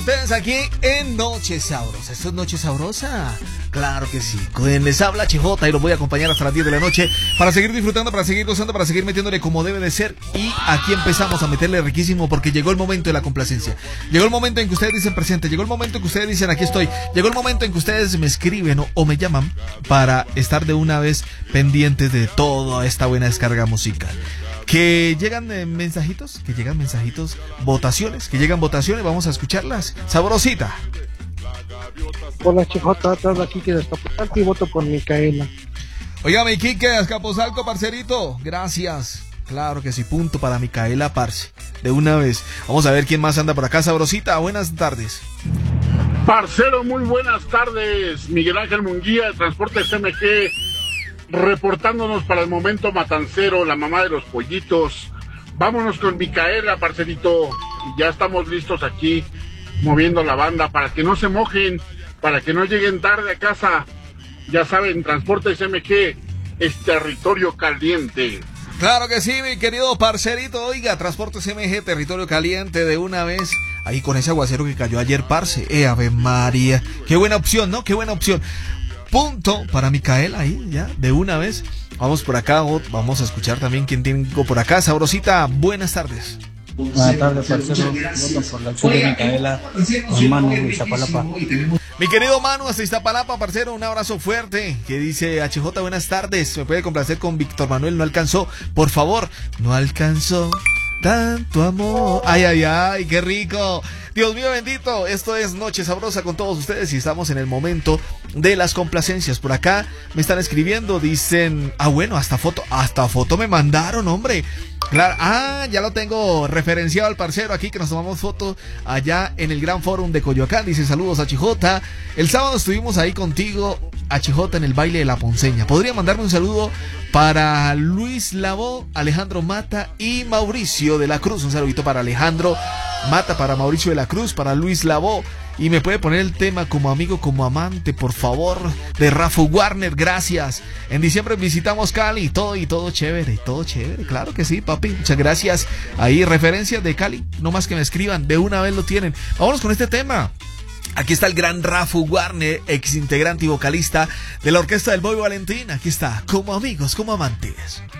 Ustedes aquí en Noche Sabrosa. ¿Esto es Noche Sabrosa? Claro que sí. Les habla HJ y los voy a acompañar hasta las 10 de la noche para seguir disfrutando, para seguir gozando, para seguir metiéndole como debe de ser. Y aquí empezamos a meterle riquísimo porque llegó el momento de la complacencia. Llegó el momento en que ustedes dicen presente. Llegó el momento en que ustedes dicen aquí estoy. Llegó el momento en que ustedes me escriben o me llaman para estar de una vez pendientes de toda esta buena descarga musical. Que llegan mensajitos, votaciones, vamos a escucharlas. Sabrosita. Hola, Chejota, te habla Kike de Azcapotzalco y voto por Micaela. Oiga, mi Kike de Azcapotzalco, parcerito, gracias. Claro que sí, punto para Micaela, parce. De una vez. Vamos a ver quién más anda por acá. Sabrosita, buenas tardes. Parcero, muy buenas tardes. Miguel Ángel Munguía, de Transporte SMG. Reportándonos para el momento matancero, la mamá de los pollitos. Vámonos con Micaela, parcerito. Ya estamos listos aquí, moviendo la banda para que no se mojen, para que no lleguen tarde a casa. Ya saben, Transporte SMG es territorio caliente. Claro que sí, mi querido parcerito. Oiga, Transporte SMG, territorio caliente de una vez. Ahí con ese aguacero que cayó ayer, parce. Ave María. Qué buena opción, ¿no? Qué buena opción. Punto para Micaela ahí, ya, de una vez. Vamos por acá, vamos a escuchar también quién tengo por acá. Sabrosita, buenas tardes. Buenas tardes, parcero. Voto por la acción de Micaela, con Manu de Iztapalapa. Mi querido Manu, hasta Iztapalapa, parcero, un abrazo fuerte. Que dice HJ, buenas tardes. Me puede complacer con Víctor Manuel, no alcanzó. Por favor, no alcanzó tanto amor. Ay, ay, ay, qué rico. Dios mío bendito, esto es Noche Sabrosa con todos ustedes y estamos en el momento de las complacencias. Por acá me están escribiendo, dicen, bueno, hasta foto me mandaron, hombre. Claro, ya lo tengo referenciado al parcero aquí que nos tomamos foto allá en el Gran Fórum de Coyoacán. Dice, saludos HJ. El sábado estuvimos ahí contigo, HJ, en el baile de la Ponceña. ¿Podría mandarme un saludo para Luis Lavó, Alejandro Mata y Mauricio de la Cruz? Un saludito para Alejandro Mata, para Mauricio de la Cruz, para Luis Lavó. Y me puede poner el tema Como Amigo, Como Amante, por favor, de Rafa Warner, gracias. En diciembre visitamos Cali, todo chévere, claro que sí, papi, muchas gracias. Ahí, referencias de Cali, no más que me escriban, de una vez lo tienen. Vámonos con este tema. Aquí está el gran Rafa Warner, ex integrante y vocalista de la orquesta del Boy Valentín. Aquí está, Como Amigos, Como Amantes.